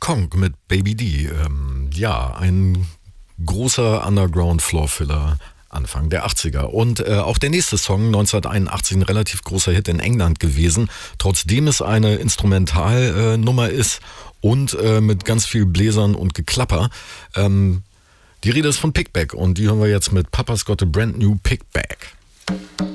Kong mit Baby D. Ein großer Underground-Floor-Filler Anfang der 80er. Und auch der nächste Song, 1981, ein relativ großer Hit in England gewesen, trotzdem es eine Instrumentalnummer ist und mit ganz viel Bläsern und Geklapper. Die Rede ist von Pickback und die hören wir jetzt mit Papa's Got a Brand New Pickback.